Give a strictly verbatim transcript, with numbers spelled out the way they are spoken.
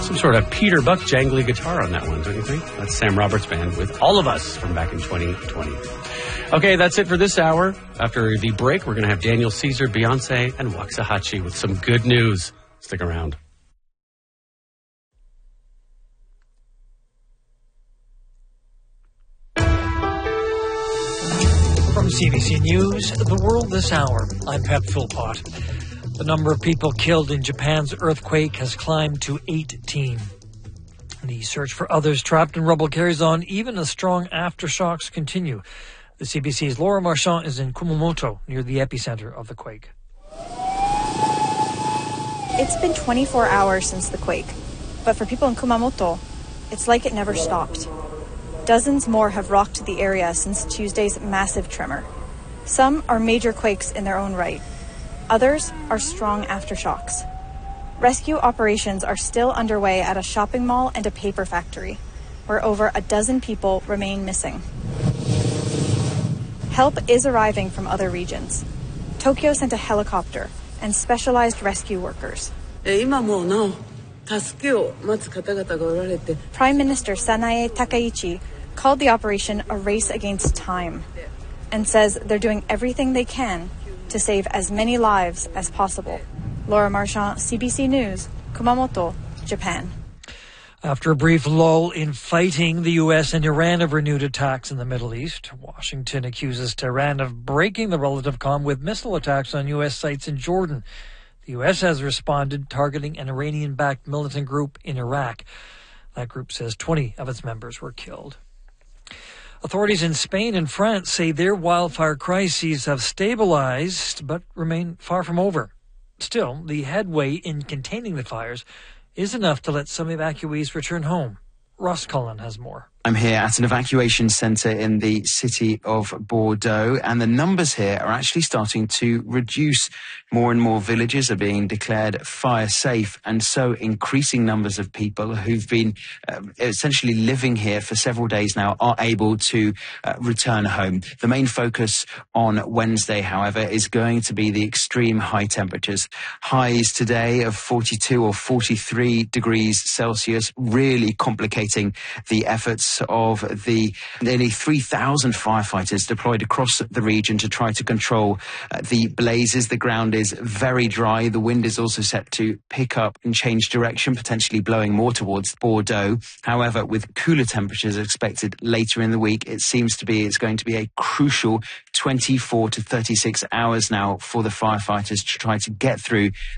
some sort of Peter Buck jangly guitar on that one, don't you think? That's Sam Roberts Band with All of Us from back in twenty twenty. Okay, that's it for this hour. After the break, we're going to have Daniel Caesar, Beyonce, and Waxahachie with some good news. Stick around. From C B C News, The World This Hour, I'm Pep Philpott. The number of people killed in Japan's earthquake has climbed to eighteen. The search for others trapped in rubble carries on even as strong aftershocks continue. The C B C's Laura Marchand is in Kumamoto, near the epicenter of the quake. It's been twenty-four hours since the quake, but for people in Kumamoto, it's like it never stopped. Dozens more have rocked the area since Tuesday's massive tremor. Some are major quakes in their own right. Others are strong aftershocks. Rescue operations are still underway at a shopping mall and a paper factory, where over a dozen people remain missing. Help is arriving from other regions. Tokyo sent a helicopter and specialized rescue workers. Prime Minister Sanae Takaichi called the operation a race against time and says they're doing everything they can to save as many lives as possible. Laura Marchand, C B C News, Kumamoto, Japan. After a brief lull in fighting, the U S and Iran have renewed attacks in the Middle East. Washington accuses Tehran of breaking the relative calm with missile attacks on U S sites in Jordan. The U S has responded, targeting an Iranian-backed militant group in Iraq. That group says twenty of its members were killed. Authorities in Spain and France say their wildfire crises have stabilized but remain far from over. Still, the headway in containing the fires is enough to let some evacuees return home. Ross Cullen has more. I'm here at an evacuation centre in the city of Bordeaux, and the numbers here are actually starting to reduce. More and more villages are being declared fire safe, and so increasing numbers of people who've been uh, essentially living here for several days now are able to uh, return home. The main focus on Wednesday, however, is going to be the extreme high temperatures. Highs today of forty-two or forty-three degrees Celsius, really complicating the efforts of the nearly three thousand firefighters deployed across the region to try to control uh, the blazes. The ground is very dry. The wind is also set to pick up and change direction, potentially blowing more towards Bordeaux. However, with cooler temperatures expected later in the week, it seems to be it's going to be a crucial twenty-four to thirty-six hours now for the firefighters to try to get through